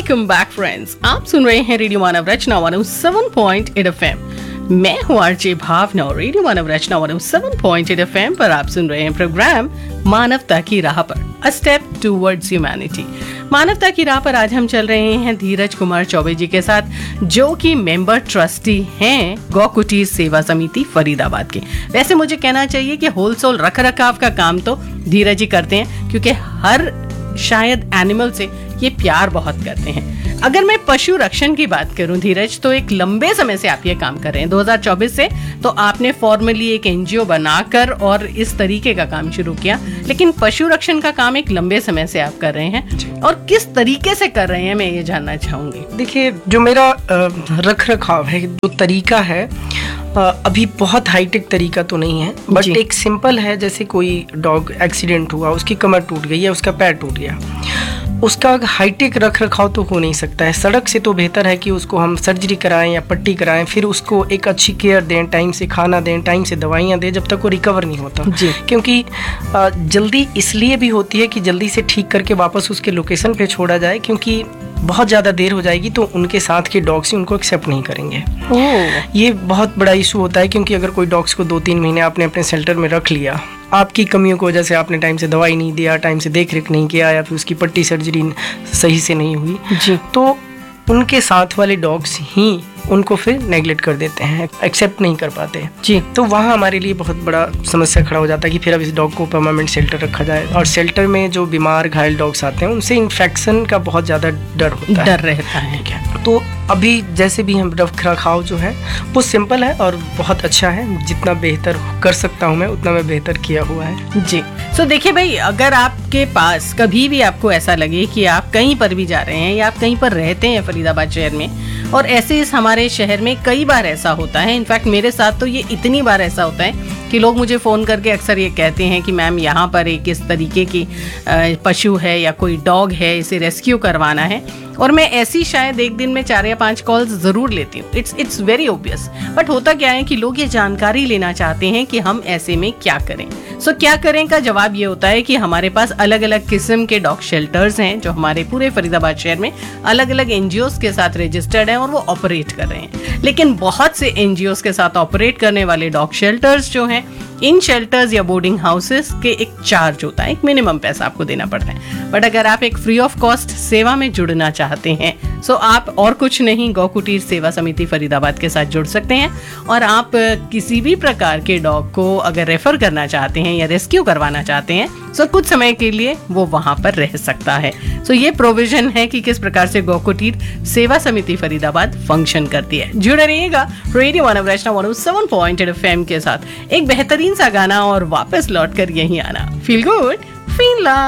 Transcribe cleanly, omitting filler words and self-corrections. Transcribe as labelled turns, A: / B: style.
A: Welcome back friends, आप सुन रहे हैं रेडियो मानव रचना 107.8 FM। मैं हूँ आरजे भावना और रेडियो मानव रचना 107.8 FM पर आप सुन रहे हैं प्रोग्राम मानवता की राह पर, अ स्टेप टूवर्ड्स ह्यूमैनिटी। मानवता की राह पर आज हम चल रहे हैं धीरज कुमार चौबे जी के साथ, जो कि मेंबर ट्रस्टी हैं गौ कुटीर सेवा समिति फरीदाबाद के। वैसे मुझे कहना चाहिए कि होलसेल रख रखाव का काम तो धीरज जी करते हैं, क्योंकि हर शायद एनिमल से ये प्यार बहुत करते हैं। अगर मैं पशु रक्षण की बात करूं धीरज, तो एक लंबे समय से आप ये काम कर रहे हैं, 2024 से तो आपने फॉर्मली एक एनजीओ बनाकर और इस तरीके का काम शुरू किया। लेकिन पशु रक्षण का काम एक लंबे समय से आप कर रहे हैं, और किस तरीके से कर रहे हैं मैं ये जानना चाहूंगी।
B: देखिए, जो मेरा रख रखाव है, जो तरीका है, अभी बहुत हाईटेक तरीका तो नहीं है, बट एक सिंपल है। जैसे कोई डॉग एक्सीडेंट हुआ, उसकी कमर टूट गई या उसका पैर टूट गया, उसका हाईटेक रख रखाव तो हो नहीं सकता है। सड़क से तो बेहतर है कि उसको हम सर्जरी कराएं या पट्टी कराएं, फिर उसको एक अच्छी केयर दें, टाइम से खाना दें, टाइम से दवाइयां दें, जब तक वो रिकवर नहीं होता। क्योंकि जल्दी इसलिए भी होती है कि जल्दी से ठीक करके वापस उसके लोकेशन पे छोड़ा जाए, क्योंकि बहुत ज़्यादा देर हो जाएगी तो उनके साथ के डॉग्स ही उनको एक्सेप्ट नहीं करेंगे। ये बहुत बड़ा इशू होता है, क्योंकि अगर कोई डॉग्स को 2-3 महीने आपने अपने शेल्टर में रख लिया, आपकी कमियों की वजह से आपने टाइम से दवाई नहीं दिया, टाइम से देख रेख नहीं किया, या फिर उसकी पट्टी सर्जरी सही से नहीं हुई, तो उनके साथ वाले डॉग्स ही उनको फिर नेग्लेक्ट कर देते हैं, एक्सेप्ट नहीं कर पाते जी। तो वहाँ हमारे लिए बहुत बड़ा समस्या खड़ा हो जाता है कि फिर अब इस डॉग को परमानेंट शेल्टर रखा जाए, और शेल्टर में जो बीमार घायल डॉग्स आते हैं उनसे इन्फेक्शन का बहुत ज़्यादा डर रहता है। तो अभी जैसे भी हम रख रखाव जो है वो सिंपल है और बहुत अच्छा है। जितना बेहतर कर सकता हूँ मैं, उतना मैं बेहतर किया हुआ है जी।
A: तो देखिए भाई, अगर आपके पास कभी भी आपको ऐसा लगे कि आप कहीं पर भी जा रहे हैं या आप कहीं पर रहते हैं फरीदाबाद शहर में, और ऐसे इस हमारे शहर में कई बार ऐसा होता है, इनफैक्ट मेरे साथ तो ये इतनी बार ऐसा होता है कि लोग मुझे फ़ोन करके अक्सर ये कहते हैं कि मैम यहाँ पर एक इस तरीके की पशु है या कोई डॉग है, इसे रेस्क्यू करवाना है। और मैं ऐसी शायद एक दिन में 4 या 5 कॉल्स ज़रूर लेती हूँ। इट्स वेरी ऑब्वियस, बट होता क्या है कि लोग ये जानकारी लेना चाहते हैं कि हम ऐसे में क्या करें। सो क्या करें का जवाब ये होता है कि हमारे पास अलग अलग किस्म के डॉग शेल्टर्स हैं, जो हमारे पूरे फरीदाबाद शहर में अलग अलग एनजीओस के साथ रजिस्टर्ड हैं और वो ऑपरेट कर रहे हैं। लेकिन बहुत से एनजीओस के साथ ऑपरेट करने वाले डॉग शेल्टर्स जो हैं, इन शेल्टर्स या बोर्डिंग हाउसेस के एक चार्ज होता है, एक मिनिमम पैसा आपको देना पड़ता है। बट अगर आप एक फ्री ऑफ कॉस्ट सेवा में जुड़ना चाहते हैं, सो आप और कुछ नहीं, गौ कुटीर सेवा समिति फरीदाबाद के साथ जुड़ सकते हैं, और आप किसी भी प्रकार के डॉग को अगर रेफर करना चाहते हैं या रेस्क्यू करवाना चाहते हैं, सो कुछ समय के लिए वो वहां पर रह सकता है। सो ये प्रोविजन है कि किस प्रकार से गौ कुटीर सेवा समिति फरीदाबाद फंक्शन करती है। जुड़े रहिएगा रेडियो मानव रचना 107.8 FM के साथ। एक बेहतरीन सा गाना और वापस लौट कर यहीं आना। Feel good, feel love.